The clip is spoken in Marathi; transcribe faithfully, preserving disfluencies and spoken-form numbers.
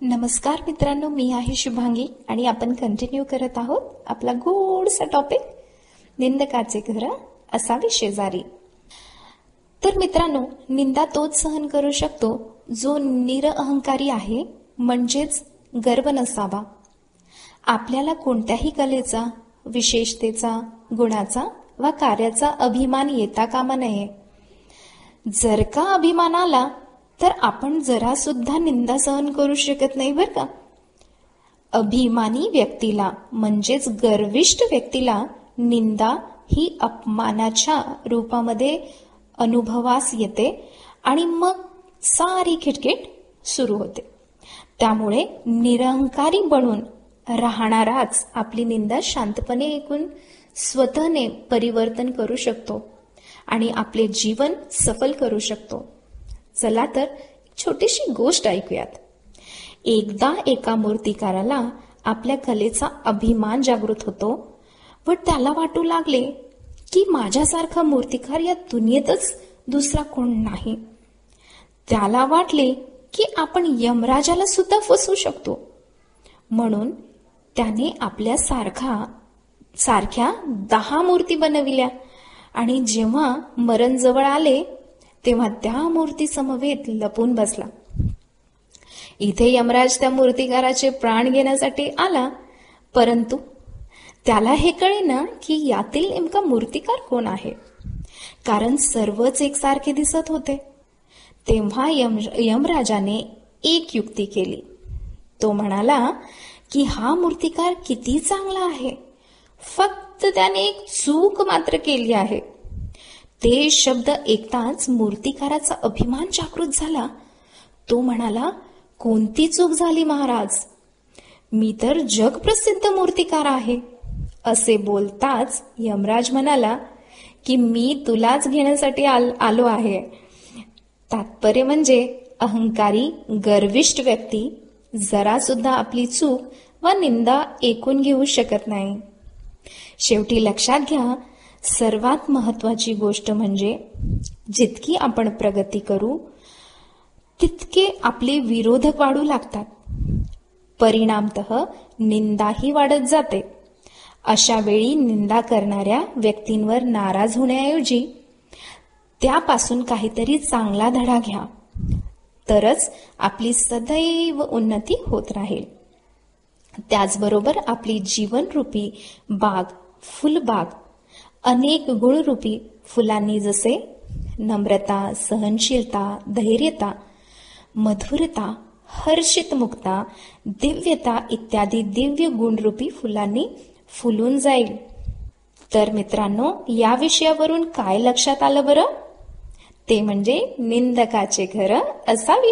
नमस्कार मित्रांनो, मी आहे शुभांगी आणि आपण कंटिन्यू करत आहोत आपला गोडसा टॉपिक निंदकाचे घर असावे शेजारी. तर मित्रांनो, निंदा तोच सहन करू शकतो जो निरअहंकारी आहे, म्हणजेच गर्व नसावा. आपल्याला कोणत्याही कलेचा, विशेषतेचा, गुणाचा वा कार्याचा अभिमान येता कामा नये. जर का अभिमान आला तर आपण जरा सुद्धा निंदा सहन करू शकत नाही बर का. अभिमानी व्यक्तीला म्हणजेच गर्विष्ठ व्यक्तीला निंदा ही अपमानाच्या रूपामध्ये अनुभवास येते आणि मग सारी खिटखिट सुरू होते. त्यामुळे निरहंकारी बनून राहणाराच आपली निंदा शांतपणे ऐकून स्वतःने परिवर्तन करू शकतो आणि आपले जीवन सफल करू शकतो. चला तर छोटीशी गोष्ट ऐकूयात. एकदा एका मूर्तिकाराला आपल्या कलेचा अभिमान जागृत होतो व त्याला वाटू लागले की माझ्यासारखा मूर्तिकार या दुनियेतच दुसरा कोण नाही. त्याला वाटले की आपण यमराजाला सुद्धा फसवू शकतो. म्हणून त्याने आपल्या सारखा सारख्या दहा मूर्ती बनविल्या आणि जेव्हा मरण जवळ आले तेव्हा त्या मूर्ती समवेत लपून बसला. इथे यमराज त्या मूर्तिकाराचे प्राण घेण्यासाठी आला, परंतु त्याला हे कळेना की यातील नेमका मूर्तिकार कोण आहे, कारण सर्वच एकसारखे दिसत होते. तेव्हा यम यमराजाने एक युक्ती केली. तो म्हणाला की हा मूर्तिकार किती चांगला आहे, फक्त त्याने एक चूक मात्र केली आहे. ते शब्द ऐकताच मूर्तिकाराचा अभिमान जागृत झाला. तो म्हणाला, कोणती चूक झाली महाराज? मी तर जगप्रसिद्ध मूर्तिकार आहे. असे बोलताच यमराज म्हणाला की मी तुलाच घेण्यासाठी आल, आलो आहे. तात्पर्य म्हणजे अहंकारी गर्विष्ठ व्यक्ती जरा सुद्धा आपली चूक व निंदा ऐकून घेऊ शकत नाही. शेवटी लक्षात घ्या, सर्वात महत्वाची गोष्ट म्हणजे जितकी आपण प्रगती करू तितके आपले विरोधक वाढू लागतात. परिणामतः निंदाही वाढत जाते. अशा वेळी निंदा करणाऱ्या व्यक्तींवर नाराज होण्याऐवजी त्यापासून काहीतरी चांगला धडा घ्या, तरच आपली सदैव उन्नती होत राहील. त्याचबरोबर आपली जीवनरूपी बाग, फुलबाग अनेक गुणरूपी फुलांनी जसे नम्रता, सहनशीलता, धैर्यता, मधुरता, हर्षितमुक्ता, दिव्यता इत्यादी दिव्य गुणरूपी फुलांनी फुलून जाईल. तर मित्रांनो, या विषयावरून काय लक्षात आलं बरं? ते म्हणजे निंदकाचे घर असावे